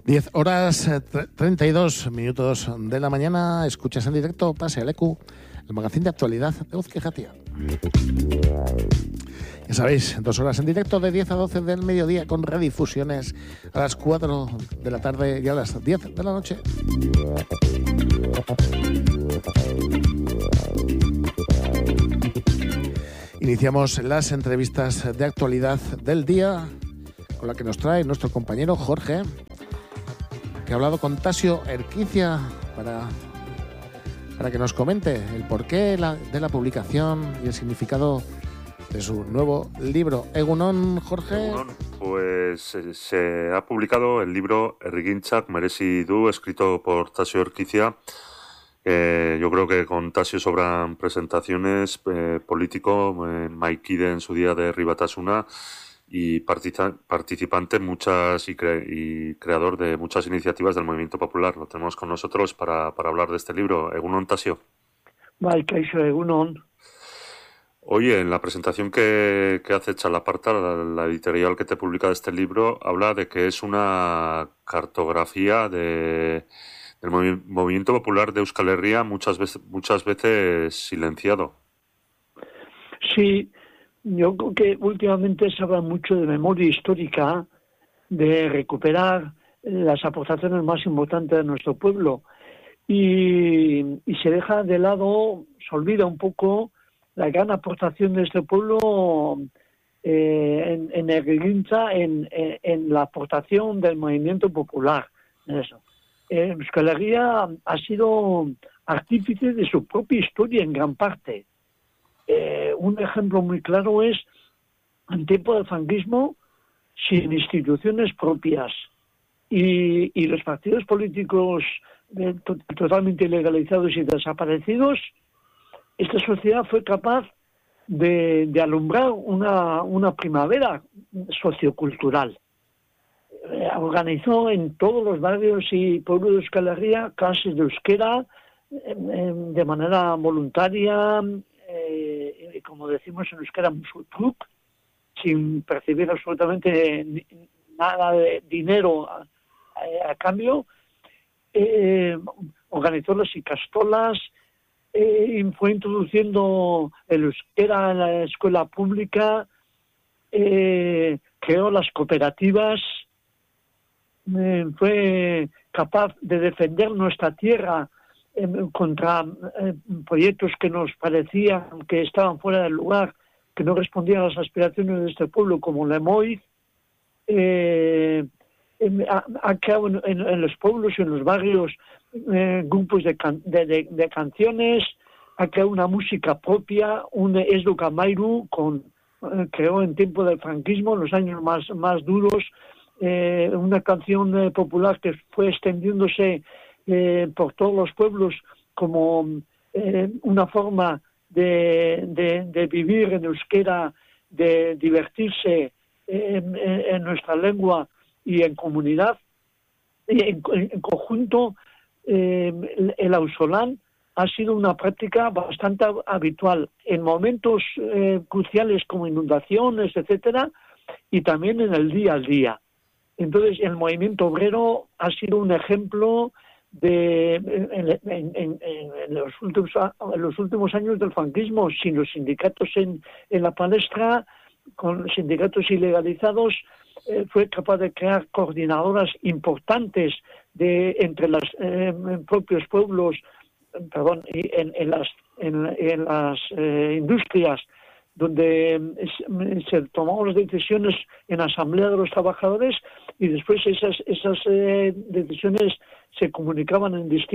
10:32 de la mañana. Escuchas en directo Pase al EQ, el magazín de actualidad de Uzki Ratia. Ya sabéis, 2 horas en directo de 10 a 12 del mediodía, con redifusiones a las 4 de la tarde y a las 10 de la noche. Iniciamos las entrevistas de actualidad del día con la que nos trae nuestro compañero Jorge, que ha hablado con Tasio Erquicia para que nos comente el porqué de la publicación y el significado de su nuevo libro. Egunon, Jorge. Egunon, pues se ha publicado el libro Errigintzak merezi du, escrito por Tasio Erquicia. Yo creo que con Tasio sobran presentaciones, político, maikide en su día de Herri Batasuna, y participante y creador de muchas iniciativas del movimiento popular. Lo tenemos con nosotros para hablar de este libro. Egunon, Tasio. Bai, kaixo, egunon. Oye, en la presentación que hace Txalaparta, la editorial que te publica este libro, habla de que es una cartografía del movimiento popular de Euskal Herria, muchas veces silenciado. Sí, yo creo que últimamente se habla mucho de memoria histórica, de recuperar las aportaciones más importantes de nuestro pueblo, y se deja de lado, se olvida un poco la gran aportación de este pueblo en Errigintza, en la aportación del movimiento popular. Eso. Euskal Herria ha sido artífice de su propia historia en gran parte. Un ejemplo muy claro es, en tiempo del franquismo, sin instituciones propias y los partidos políticos totalmente ilegalizados y desaparecidos, esta sociedad fue capaz de alumbrar una primavera sociocultural. Organizó en todos los barrios y pueblos de Euskal Herria clases de euskera de manera voluntaria, y como decimos en euskera, musutruk, sin percibir absolutamente nada de dinero a cambio. Organizó las ikastolas, fue introduciendo el euskera en la escuela pública, creó las cooperativas, fue capaz de defender nuestra tierra contra proyectos que nos parecían que estaban fuera del lugar, que no respondían a las aspiraciones de este pueblo, como Lemoiz. Ha creado en los pueblos y en los barrios grupos de canciones, ha creado una música propia, un Esdu Kamairu, creó en tiempo del franquismo, en los años más duros, una canción popular que fue extendiéndose por todos los pueblos como una forma de vivir en euskera, de divertirse en nuestra lengua y en comunidad. Y en conjunto, el ausolán ha sido una práctica bastante habitual en momentos cruciales como inundaciones, etcétera, y también en el día a día. Entonces, el movimiento obrero ha sido un ejemplo en los últimos años del franquismo, sin los sindicatos en la palestra, con sindicatos ilegalizados, fue capaz de crear coordinadoras importantes entre los propios pueblos, y en las industrias, donde se tomaban las decisiones en asamblea de los trabajadores, y después esas decisiones se comunicaban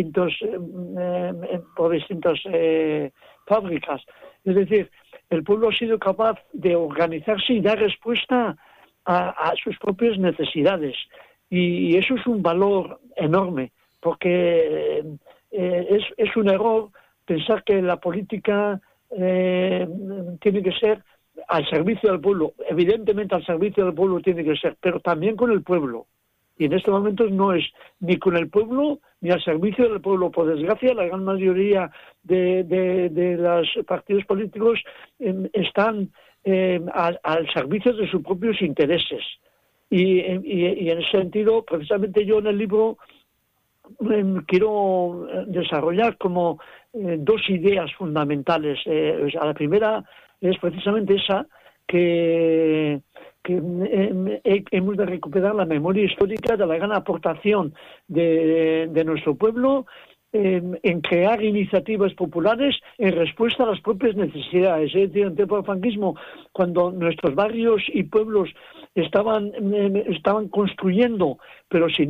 por distintas fábricas. Es decir, el pueblo ha sido capaz de organizarse y dar respuesta a sus propias necesidades, y eso es un valor enorme, porque es un error pensar que la política tiene que ser al servicio del pueblo. Evidentemente al servicio del pueblo tiene que ser, pero también con el pueblo. Y en estos momentos no es ni con el pueblo ni al servicio del pueblo. Por desgracia, la gran mayoría de los partidos políticos están al servicio de sus propios intereses. Y en ese sentido, precisamente yo en el libro quiero desarrollar como dos ideas fundamentales. La primera es precisamente esa, que hemos de recuperar la memoria histórica de la gran aportación de nuestro pueblo en crear iniciativas populares en respuesta a las propias necesidades. Es decir, en tiempo del franquismo, cuando nuestros barrios y pueblos estaban construyendo, pero sin